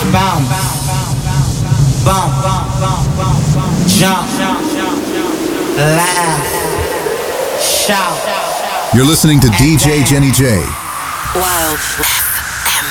bounce, bump, jump, laugh, shout. You're listening to DJ Jenny J. Wild.